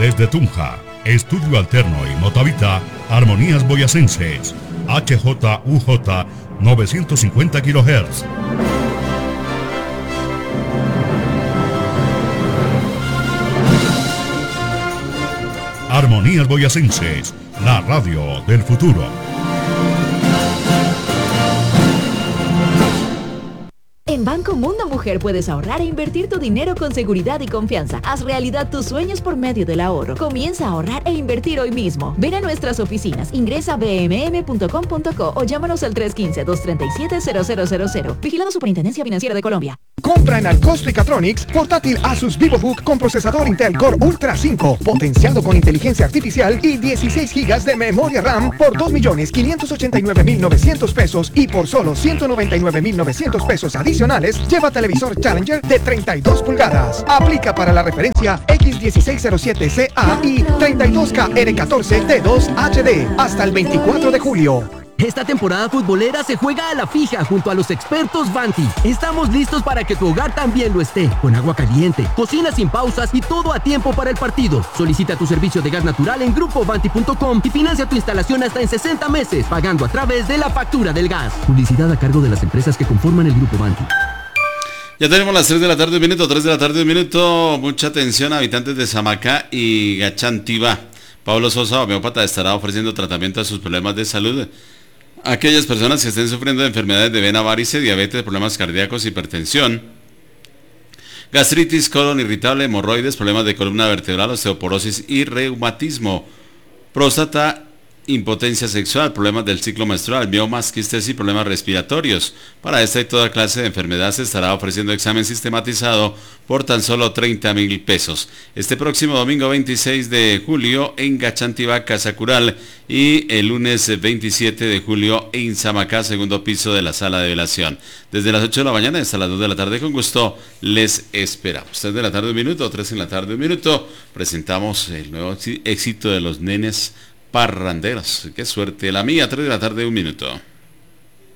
Desde Tunja, Estudio Alterno y Motavita, Armonías Boyacenses, HJUJ 950 kHz. Armonías Boyacenses, la radio del futuro. En Banco Mundo Mujer puedes ahorrar e invertir tu dinero con seguridad y confianza. Haz realidad tus sueños por medio del ahorro. Comienza a ahorrar e invertir hoy mismo. Ven a nuestras oficinas, ingresa a bmm.com.co o llámanos al 315-237-0000. Vigilado Superintendencia Financiera de Colombia. Compra en Alcosto y Catronics portátil Asus VivoBook con procesador Intel Core Ultra 5, potenciado con inteligencia artificial y 16 GB de memoria RAM por 2.589.900 pesos y por solo 199.900 pesos adicionales, lleva televisor Challenger de 32 pulgadas. Aplica para la referencia X1607CA y 32KR14T2 HD hasta el 24 de julio. Esta temporada futbolera se juega a la fija junto a los expertos Vanti. Estamos listos para que tu hogar también lo esté. Con agua caliente, cocina sin pausas y todo a tiempo para el partido. Solicita tu servicio de gas natural en grupovanti.com y financia tu instalación hasta en 60 meses, pagando a través de la factura del gas. Publicidad a cargo de las empresas que conforman el Grupo Vanti. Ya tenemos las 3 de la tarde, 1 minuto, 3 de la tarde, 1 minuto. Mucha atención, habitantes de Samacá y Gachantivá. Pablo Sosa, homeópata, estará ofreciendo tratamiento a sus problemas de salud. Aquellas personas que estén sufriendo de enfermedades de vena, varice, diabetes, problemas cardíacos, hipertensión, gastritis, colon irritable, hemorroides, problemas de columna vertebral, osteoporosis y reumatismo, próstata, impotencia sexual, problemas del ciclo menstrual, miomas, quistes y problemas respiratorios. Para esta y toda clase de enfermedad se estará ofreciendo examen sistematizado por tan solo 30,000 pesos. Este próximo domingo 26 de julio en Gachantivá, Casa Cural, y el lunes 27 de julio en Samacá, segundo piso de la sala de velación. Desde las 8 de la mañana hasta las 2 de la tarde, con gusto les esperamos. 3 de la tarde, 1 minuto, 3 en la tarde, 1 minuto. Presentamos el nuevo éxito de los nenes parranderos. Qué suerte la mía. 3 de la tarde, 1 minuto.